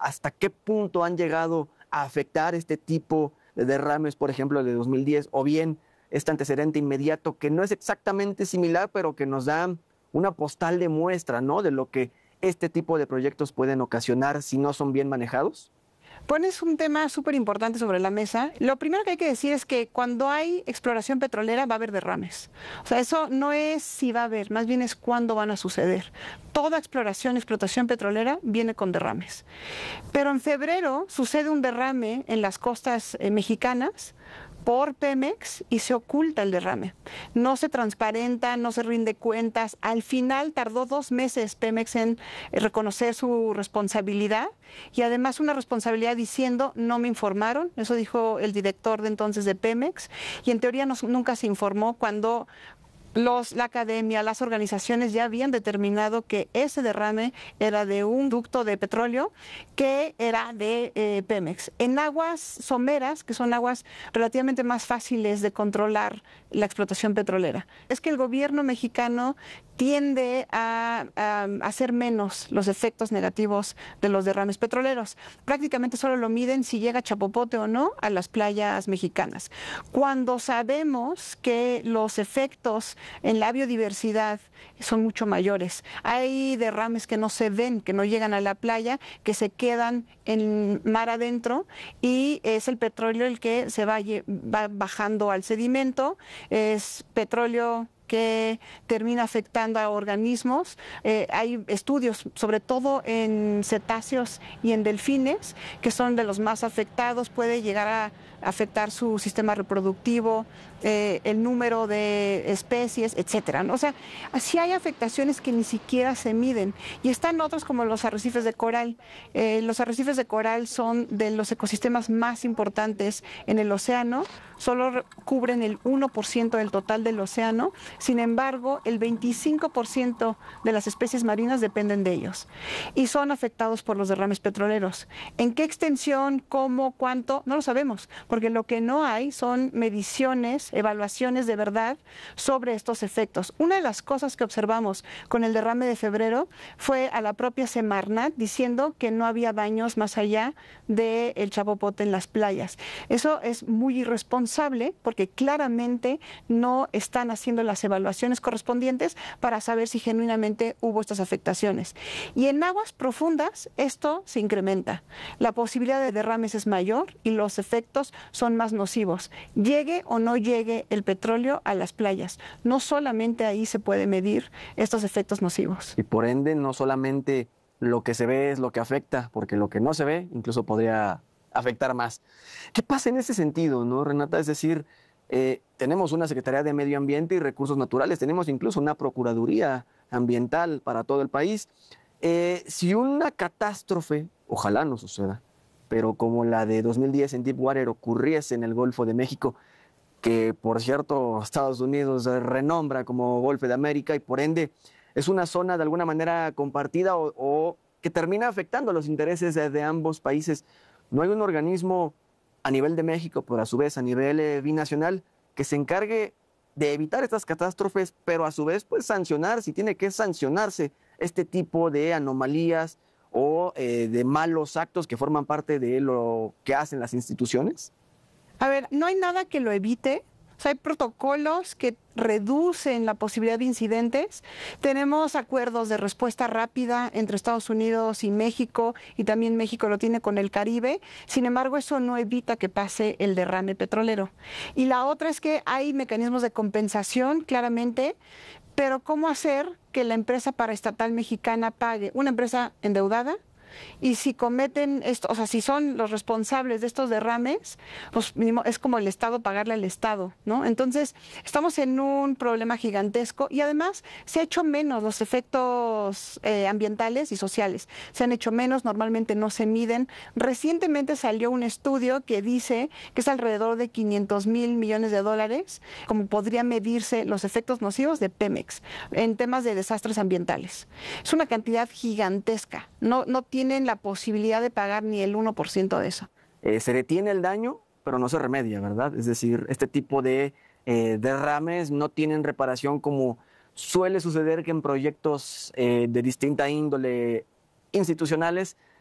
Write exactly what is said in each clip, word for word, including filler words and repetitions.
hasta qué punto han llegado a afectar este tipo de derrames, por ejemplo, el de dos mil diez, o bien este antecedente inmediato que no es exactamente similar, pero que nos da una postal de muestra, ¿no?, de lo que este tipo de proyectos pueden ocasionar si no son bien manejados? Pones un tema súper importante sobre la mesa. Lo primero que hay que decir es que cuando hay exploración petrolera va a haber derrames. O sea, eso no es si va a haber, más bien es cuándo van a suceder. Toda exploración, explotación petrolera viene con derrames. Pero en febrero sucede un derrame en las costas eh, mexicanas por Pemex y se oculta el derrame. No se transparenta, no se rinde cuentas. Al final tardó dos meses Pemex en reconocer su responsabilidad y además una responsabilidad diciendo no me informaron. Eso dijo el director de entonces de Pemex y en teoría no, nunca se informó cuando Los, la academia, las organizaciones ya habían determinado que ese derrame era de un ducto de petróleo que era de eh, Pemex. En aguas someras, que son aguas relativamente más fáciles de controlar la explotación petrolera, es que el gobierno mexicano tiende a, a hacer menos los efectos negativos de los derrames petroleros. Prácticamente solo lo miden si llega chapopote o no a las playas mexicanas. Cuando sabemos que los efectos en la biodiversidad son mucho mayores. Hay derrames que no se ven, que no llegan a la playa, que se quedan en mar adentro y es el petróleo el que se va, va bajando al sedimento, es petróleo que termina afectando a organismos. Eh, hay estudios, sobre todo en cetáceos y en delfines, que son de los más afectados. Puede llegar a afectar su sistema reproductivo, eh, el número de especies, etcétera, ¿no? O sea, así hay afectaciones que ni siquiera se miden. Y están otros como los arrecifes de coral. Eh, los arrecifes de coral son de los ecosistemas más importantes en el océano, solo cubren el uno por ciento del total del océano. Sin embargo, el veinticinco por ciento de las especies marinas dependen de ellos y son afectados por los derrames petroleros. ¿En qué extensión, cómo, cuánto? No lo sabemos, porque lo que no hay son mediciones, evaluaciones de verdad sobre estos efectos. Una de las cosas que observamos con el derrame de febrero fue a la propia Semarnat diciendo que no había daños más allá del chapopote en las playas. Eso es muy irresponsable porque claramente no están haciendo las evaluaciones correspondientes para saber si genuinamente hubo estas afectaciones. Y en aguas profundas esto se incrementa. La posibilidad de derrames es mayor y los efectos son más nocivos. Llegue o no llegue el petróleo a las playas, no solamente ahí se puede medir estos efectos nocivos. Y por ende no solamente lo que se ve es lo que afecta, porque lo que no se ve incluso podría afectar más. ¿Qué pasa en ese sentido, no, Renata? Es decir, Eh, tenemos una Secretaría de Medio Ambiente y Recursos Naturales, tenemos incluso una Procuraduría Ambiental para todo el país. Eh, si una catástrofe, ojalá no suceda, pero como la de dos mil diez en Deepwater ocurriese en el Golfo de México, que por cierto Estados Unidos renombra como Golfo de América y por ende es una zona de alguna manera compartida o, o que termina afectando los intereses de, de ambos países, ¿no hay un organismo a nivel de México, pero a su vez a nivel eh, binacional, que se encargue de evitar estas catástrofes, pero a su vez pues sancionar, si tiene que sancionarse este tipo de anomalías o eh, de malos actos que forman parte de lo que hacen las instituciones? A ver, no hay nada que lo evite. O sea, hay protocolos que reducen la posibilidad de incidentes. Tenemos acuerdos de respuesta rápida entre Estados Unidos y México, y también México lo tiene con el Caribe. Sin embargo, eso no evita que pase el derrame petrolero. Y la otra es que hay mecanismos de compensación, claramente, pero ¿cómo hacer que la empresa paraestatal mexicana pague? Una empresa endeudada. Y si cometen esto, o sea, si son los responsables de estos derrames, pues mínimo es como el Estado pagarle al Estado, ¿no? Entonces, estamos en un problema gigantesco y además se ha hecho menos los efectos eh, ambientales y sociales. Se han hecho menos, normalmente no se miden. Recientemente salió un estudio que dice que es alrededor de quinientos mil millones de dólares, como podría medirse los efectos nocivos de Pemex en temas de desastres ambientales. Es una cantidad gigantesca, no, no tiene tienen la posibilidad de pagar ni el uno por ciento de eso. Eh, se detiene el daño, pero no se remedia, ¿verdad? Es decir, este tipo de eh, derrames no tienen reparación como suele suceder que en proyectos eh, de distinta índole institucionales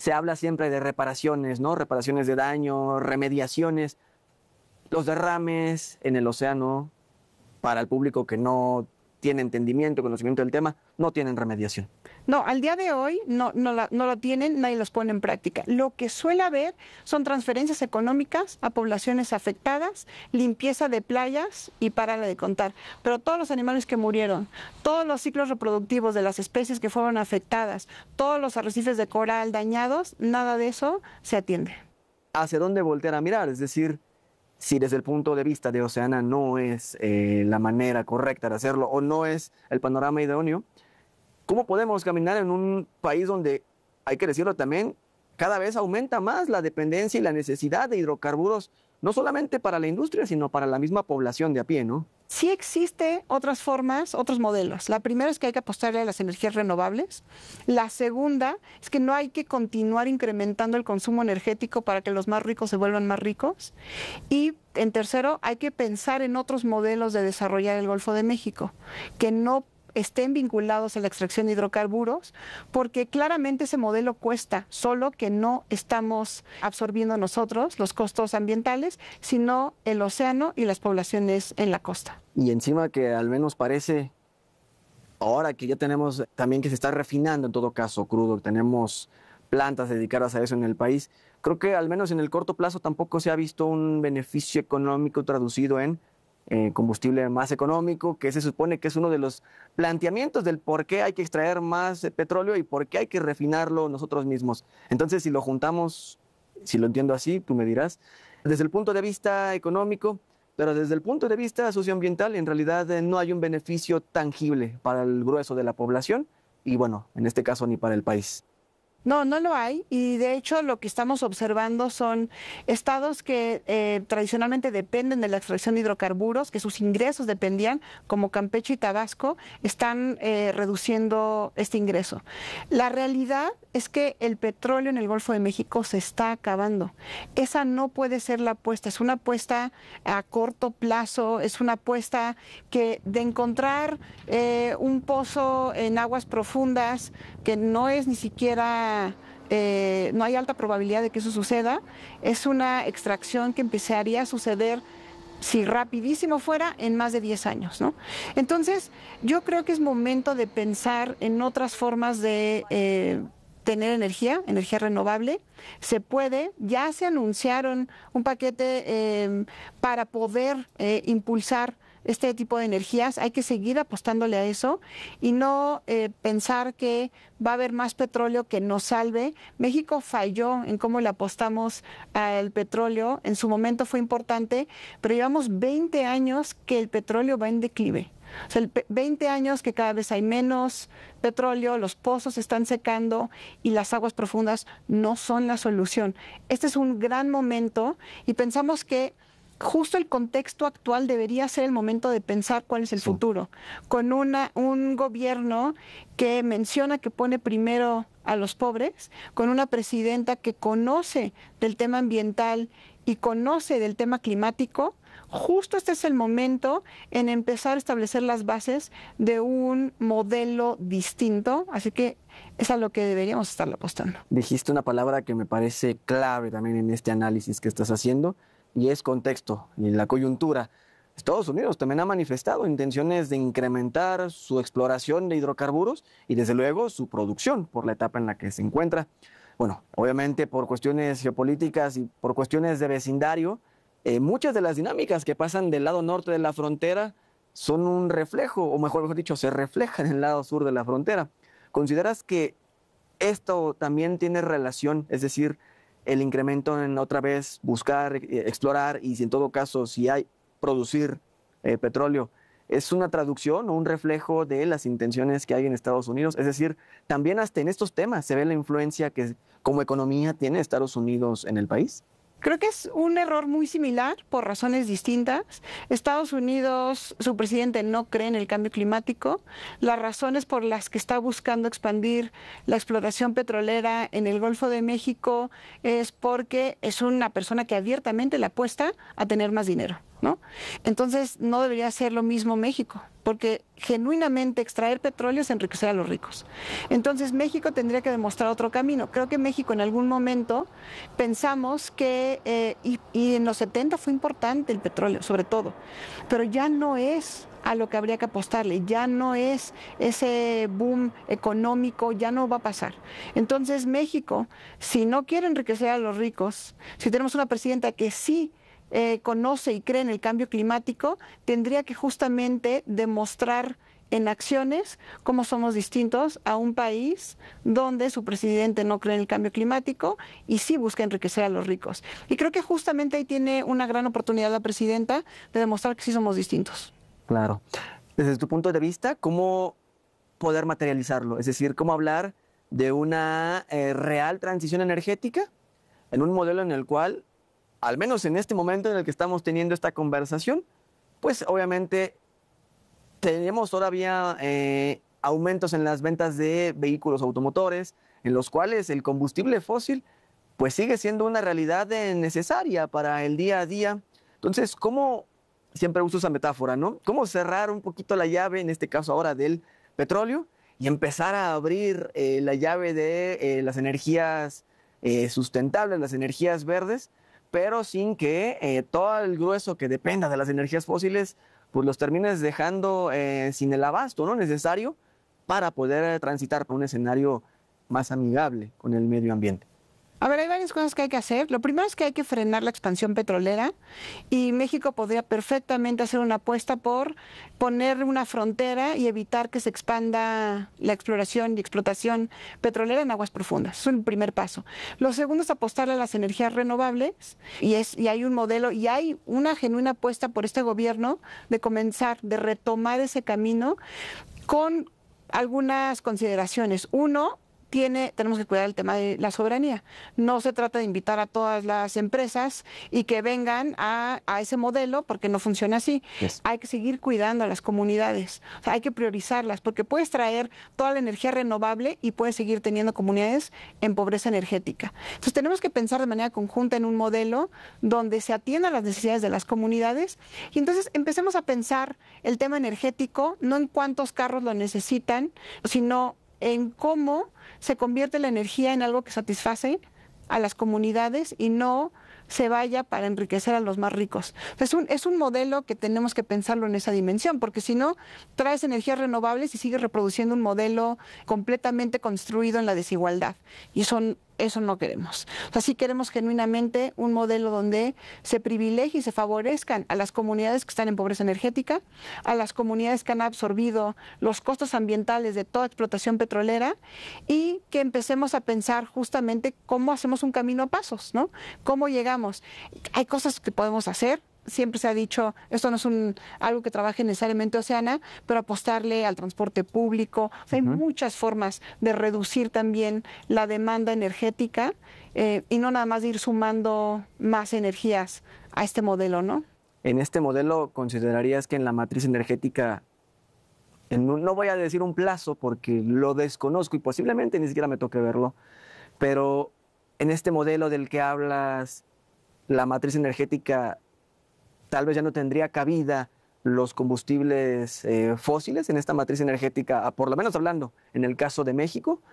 se habla siempre de reparaciones, ¿no? Reparaciones de daño, remediaciones. Los derrames en el océano, para el público que no tiene entendimiento, conocimiento del tema, no tienen remediación. No, al día de hoy no, no, la, no lo tienen, nadie los pone en práctica. Lo que suele haber son transferencias económicas a poblaciones afectadas, limpieza de playas y párale de contar. Pero todos los animales que murieron, todos los ciclos reproductivos de las especies que fueron afectadas, todos los arrecifes de coral dañados, nada de eso se atiende. ¿Hacia dónde voltear a mirar? Es decir, si desde el punto de vista de Oceana no es eh, la manera correcta de hacerlo o no es el panorama idóneo, ¿cómo podemos caminar en un país donde, hay que decirlo también, cada vez aumenta más la dependencia y la necesidad de hidrocarburos, no solamente para la industria, sino para la misma población de a pie, ¿no? Sí existen otras formas, otros modelos. La primera es que hay que apostarle a las energías renovables. La segunda es que no hay que continuar incrementando el consumo energético para que los más ricos se vuelvan más ricos. Y en tercero, hay que pensar en otros modelos de desarrollar el Golfo de México, que no estén vinculados a la extracción de hidrocarburos, porque claramente ese modelo cuesta, solo que no estamos absorbiendo nosotros los costos ambientales, sino el océano y las poblaciones en la costa. Y encima que al menos parece, ahora que ya tenemos también que se está refinando en todo caso crudo, tenemos plantas dedicadas a eso en el país, creo que al menos en el corto plazo tampoco se ha visto un beneficio económico traducido en Eh, combustible más económico, que se supone que es uno de los planteamientos del por qué hay que extraer más eh, petróleo y por qué hay que refinarlo nosotros mismos. Entonces, si lo juntamos, si lo entiendo así, tú me dirás, desde el punto de vista económico, pero desde el punto de vista socioambiental, en realidad eh, no hay un beneficio tangible para el grueso de la población y, bueno, en este caso ni para el país. No, no lo hay, y de hecho lo que estamos observando son estados que eh, tradicionalmente dependen de la extracción de hidrocarburos, que sus ingresos dependían, como Campeche y Tabasco, están eh, reduciendo este ingreso. La realidad es que el petróleo en el Golfo de México se está acabando. Esa no puede ser la apuesta, es una apuesta a corto plazo, es una apuesta que de encontrar eh, un pozo en aguas profundas, que no es ni siquiera... Eh, no hay alta probabilidad de que eso suceda, es una extracción que empezaría a suceder, si rapidísimo fuera, en más de diez años, ¿no? Entonces, yo creo que es momento de pensar en otras formas de eh, tener energía, energía renovable. Se puede, ya se anunciaron un paquete eh, para poder eh, impulsar este tipo de energías. Hay que seguir apostándole a eso y no eh, pensar que va a haber más petróleo que nos salve. México falló en cómo le apostamos al petróleo. En su momento fue importante, pero llevamos veinte años que el petróleo va en declive. O sea, veinte años que cada vez hay menos petróleo, los pozos se están secando y las aguas profundas no son la solución. Este es un gran momento y pensamos que justo el contexto actual debería ser el momento de pensar cuál es el sí. futuro, con una, un gobierno que menciona que pone primero a los pobres, con una presidenta que conoce del tema ambiental y conoce del tema climático. Justo este es el momento en empezar a establecer las bases de un modelo distinto, así que es a lo que deberíamos estar apostando. Dijiste una palabra que me parece clave también en este análisis que estás haciendo, y es contexto y la coyuntura. Estados Unidos también ha manifestado intenciones de incrementar su exploración de hidrocarburos y desde luego su producción por la etapa en la que se encuentra. Bueno, obviamente por cuestiones geopolíticas y por cuestiones de vecindario, eh, muchas de las dinámicas que pasan del lado norte de la frontera son un reflejo, o mejor dicho, se reflejan en el lado sur de la frontera. ¿Consideras que esto también tiene relación, es decir, el incremento en otra vez buscar, eh, explorar y si en todo caso si hay producir eh, petróleo, es una traducción o un reflejo de las intenciones que hay en Estados Unidos? Es decir, también hasta en estos temas se ve la influencia que como economía tiene Estados Unidos en el país. Creo que es un error muy similar por razones distintas. Estados Unidos, su presidente no cree en el cambio climático. Las razones por las que está buscando expandir la explotación petrolera en el Golfo de México es porque es una persona que abiertamente le apuesta a tener más dinero. ¿no? Entonces, no debería ser lo mismo México, porque genuinamente extraer petróleo es enriquecer a los ricos. Entonces, México tendría que demostrar otro camino. Creo que México en algún momento pensamos que, eh, y, y en los setenta fue importante el petróleo, sobre todo, pero ya no es a lo que habría que apostarle, ya no es ese boom económico, ya no va a pasar. Entonces, México, si no quiere enriquecer a los ricos, si tenemos una presidenta que sí Eh, conoce y cree en el cambio climático, tendría que justamente demostrar en acciones cómo somos distintos a un país donde su presidente no cree en el cambio climático y sí busca enriquecer a los ricos. Y creo que justamente ahí tiene una gran oportunidad la presidenta de demostrar que sí somos distintos. Claro. Desde tu punto de vista, ¿cómo poder materializarlo? Es decir, ¿cómo hablar de una eh, real transición energética en un modelo en el cual, al menos en este momento en el que estamos teniendo esta conversación, pues obviamente tenemos todavía eh, aumentos en las ventas de vehículos automotores, en los cuales el combustible fósil pues sigue siendo una realidad eh, necesaria para el día a día? Entonces, ¿cómo, siempre uso esa metáfora, ¿no? ¿Cómo cerrar un poquito la llave, en este caso ahora del petróleo, y empezar a abrir eh, la llave de eh, las energías eh, sustentables, las energías verdes, pero sin que eh, todo el grueso que dependa de las energías fósiles, pues los termines dejando eh, sin el abasto, ¿no?, necesario para poder transitar por un escenario más amigable con el medio ambiente? A ver, hay varias cosas que hay que hacer. Lo primero es que hay que frenar la expansión petrolera y México podría perfectamente hacer una apuesta por poner una frontera y evitar que se expanda la exploración y explotación petrolera en aguas profundas. Eso es el primer paso. Lo segundo es apostarle a las energías renovables y, es, y hay un modelo y hay una genuina apuesta por este gobierno de comenzar, de retomar ese camino con algunas consideraciones. Uno, Tiene, tenemos que cuidar el tema de la soberanía. No se trata de invitar a todas las empresas y que vengan a, a ese modelo, porque no funciona así. Yes. Hay que seguir cuidando a las comunidades, o sea, hay que priorizarlas, porque puedes traer toda la energía renovable y puedes seguir teniendo comunidades en pobreza energética. Entonces tenemos que pensar de manera conjunta en un modelo donde se atiendan las necesidades de las comunidades y entonces empecemos a pensar el tema energético, no en cuántos carros lo necesitan, sino en cómo se convierte la energía en algo que satisface a las comunidades y no se vaya para enriquecer a los más ricos. Es un, es un modelo que tenemos que pensarlo en esa dimensión, porque si no, traes energías renovables y sigues reproduciendo un modelo completamente construido en la desigualdad. Y eso, eso no queremos. O sea, sí queremos genuinamente un modelo donde se privilegie y se favorezcan a las comunidades que están en pobreza energética, a las comunidades que han absorbido los costos ambientales de toda explotación petrolera y que empecemos a pensar justamente cómo hacemos un camino a pasos, ¿no? Cómo llegamos. Hay cosas que podemos hacer. Siempre se ha dicho, esto no es un, algo que trabaje necesariamente Oceana, pero apostarle al transporte público. O sea, hay uh-huh. muchas formas de reducir también la demanda energética eh, y no nada más de ir sumando más energías a este modelo, ¿no? En este modelo, ¿considerarías que en la matriz energética, en un, no voy a decir un plazo porque lo desconozco y posiblemente ni siquiera me toque verlo, pero en este modelo del que hablas, la matriz energética tal vez ya no tendría cabida los combustibles eh, fósiles en esta matriz energética, por lo menos hablando en el caso de México,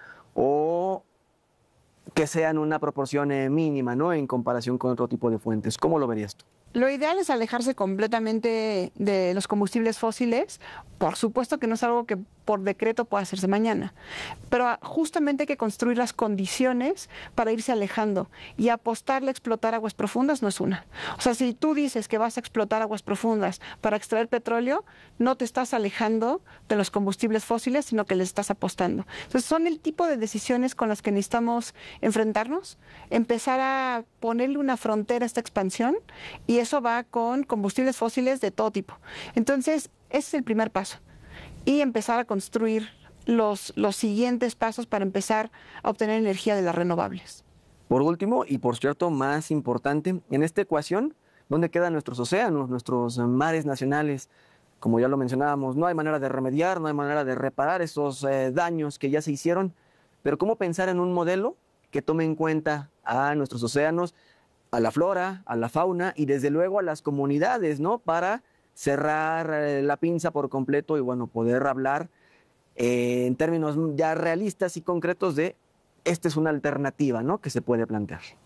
o que sean una proporción eh, mínima, ¿no?, en comparación con otro tipo de fuentes? ¿Cómo lo verías tú? Lo ideal es alejarse completamente de los combustibles fósiles. Por supuesto que no es algo que por decreto pueda hacerse mañana, pero justamente hay que construir las condiciones para irse alejando y apostarle a explotar aguas profundas no es una. O sea, si tú dices que vas a explotar aguas profundas para extraer petróleo, no te estás alejando de los combustibles fósiles, sino que les estás apostando. Entonces son el tipo de decisiones con las que necesitamos enfrentarnos, empezar a ponerle una frontera a esta expansión y eso va con combustibles fósiles de todo tipo. Entonces, ese es el primer paso. Y empezar a construir los, los siguientes pasos para empezar a obtener energía de las renovables. Por último, y por cierto más importante, en esta ecuación, ¿dónde quedan nuestros océanos, nuestros mares nacionales? Como ya lo mencionábamos, no hay manera de remediar, no hay manera de reparar esos eh, daños que ya se hicieron, pero ¿cómo pensar en un modelo que tome en cuenta a nuestros océanos a la flora, a la fauna y desde luego a las comunidades, ¿no? Para cerrar eh, la pinza por completo y bueno, poder hablar eh, en términos ya realistas y concretos de esta es una alternativa, ¿no? Que se puede plantear.